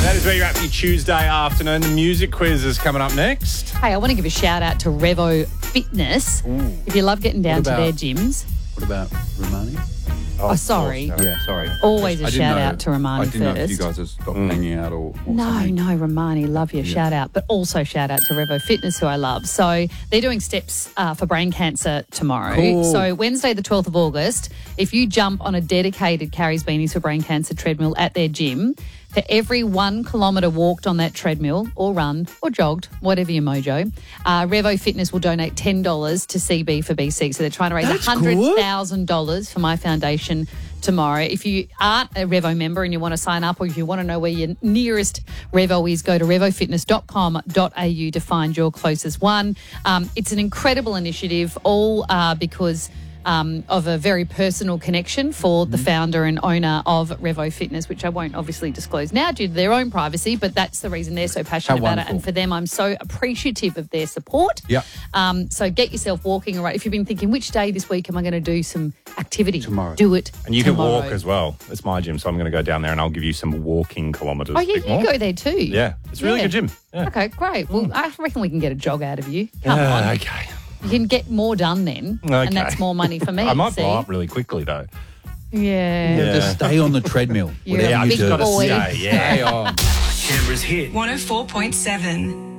That is where you're at for your Tuesday afternoon. The music quiz is coming up next. Hey, I want to give a shout out to Revo Fitness. Ooh. If you love getting down to their gyms. What about Romani? Oh, sorry. Yeah, sorry. Always a I didn't shout know- out to Romani I didn't know if first. you guys have stopped hanging out or No, something. no, Romani, love you. Shout out. But also shout out to Revo Fitness, who I love. So they're doing steps for brain cancer tomorrow. Cool. So Wednesday, the 12th of August, if you jump on a dedicated Carrie's Beanies for Brain Cancer treadmill at their gym, for every 1 kilometre walked on that treadmill or run or jogged, whatever your mojo, Revo Fitness will donate $10 to CB for BC. So they're trying to raise $100,000 for my foundation tomorrow. If you aren't a Revo member and you want to sign up, or if you want to know where your nearest Revo is, go to revofitness.com.au to find your closest one. It's an incredible initiative, all because of a very personal connection for the founder and owner of Revo Fitness, which I won't obviously disclose now due to their own privacy, but that's the reason they're so passionate about it. And for them, I'm so appreciative of their support. Yeah. So get yourself walking. All right. If you've been thinking, which day this week am I going to do some activity? Tomorrow. Do it And you tomorrow. can walk as well. It's my gym, so I'm going to go down there and I'll give you some walking kilometres. Oh, yeah, Bit you more. go there too. Yeah, it's a really good gym. Yeah. Okay, great. Well, I reckon we can get a jog out of you. Come on. Okay. You can get more done then, and Okay. that's more money for me. I might see? blow up really quickly though. Yeah. Just stay on the treadmill. You're whatever a you big do. boy. Stay, yeah. Stay on. Canberra's hit 104.7.